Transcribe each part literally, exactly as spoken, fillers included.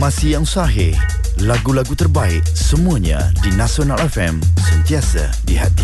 Masih yang sahih, lagu-lagu terbaik semuanya di Nasional F M, sentiasa di hati.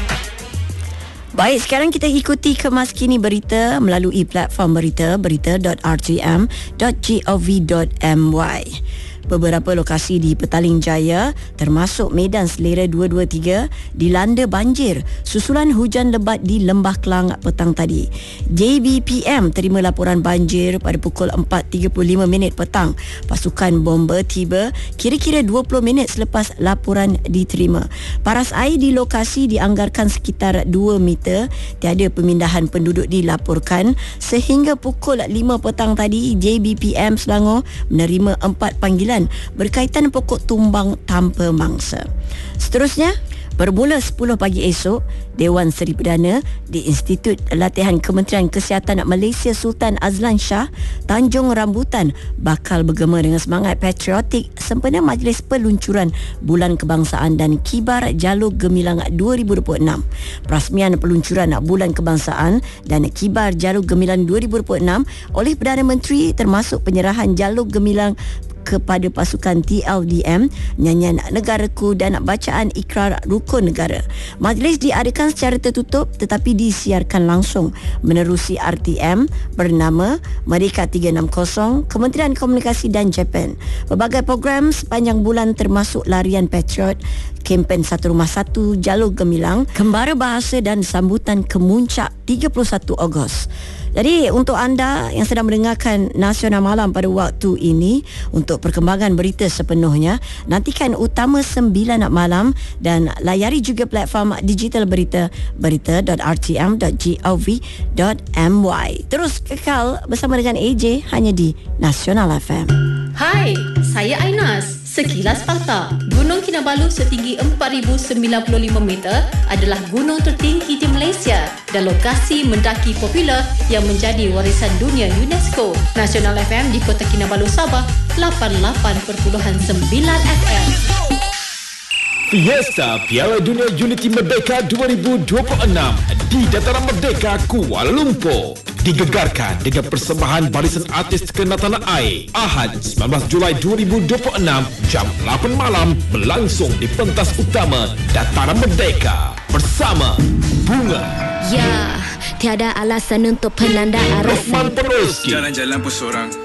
Baik, sekarang kita ikuti kemas kini berita melalui platform berita berita dot r t m dot gov dot m y. Beberapa lokasi di Petaling Jaya termasuk Medan Selera dua dua tiga dilanda banjir susulan hujan lebat di Lembah Kelang petang tadi. J B P M terima laporan banjir pada pukul empat tiga puluh lima minit petang. Pasukan bomber tiba kira-kira dua puluh minit selepas laporan diterima. Paras air di lokasi dianggarkan sekitar dua meter. Tiada pemindahan penduduk dilaporkan. Sehingga pukul lima petang tadi, J B P M Selangor menerima empat panggilan berkaitan pokok tumbang tanpa mangsa. Seterusnya, bermula sepuluh pagi esok, Dewan Seri Perdana di Institut Latihan Kementerian Kesihatan Malaysia Sultan Azlan Shah, Tanjung Rambutan bakal bergema dengan semangat patriotik sempena Majlis Peluncuran Bulan Kebangsaan dan Kibar Jalur Gemilang dua ribu dua puluh enam. Perasmian peluncuran Bulan Kebangsaan dan Kibar Jalur Gemilang dua ribu dua puluh enam oleh Perdana Menteri termasuk penyerahan Jalur Gemilang kepada pasukan T L D M, nyanyian Negaraku dan bacaan ikrar rukun negara. Majlis diadakan secara tertutup tetapi disiarkan langsung menerusi R T M bernama Merdeka tiga enam kosong Kementerian Komunikasi dan Japan. Pelbagai program sepanjang bulan termasuk larian Patriot, kempen Satu Rumah Satu, Jalur Gemilang, Kembara Bahasa dan sambutan kemuncak tiga puluh satu Ogos. Jadi untuk anda yang sedang mendengarkan Nasional Malam pada waktu ini, untuk perkembangan berita sepenuhnya, nantikan Utama sembilan malam dan layari juga platform digital berita berita dot r t m dot gov dot m y. Terus kekal bersama dengan A J hanya di Nasional F M. Hai, saya Ainas. Sekilas fakta, Gunung Kinabalu setinggi empat ribu sembilan puluh lima meter adalah gunung tertinggi di Malaysia dan lokasi mendaki popular yang menjadi warisan dunia UNESCO. Nasional F M di Kota Kinabalu, Sabah, lapan puluh lapan perpuluhan sembilan F M. Fiesta Piala Dunia Unity Merdeka dua ribu dua puluh enam di Dataran Merdeka, Kuala Lumpur. Digegarkan dengan persembahan barisan artis terkenal tanah air. Ahad sembilan belas Julai dua ribu dua puluh enam jam lapan malam berlangsung di pentas utama Dataran Merdeka bersama Bunga. Ya, tiada alasan untuk penanda arasan. Lokman Peroski. Jalan-jalan pun seorang.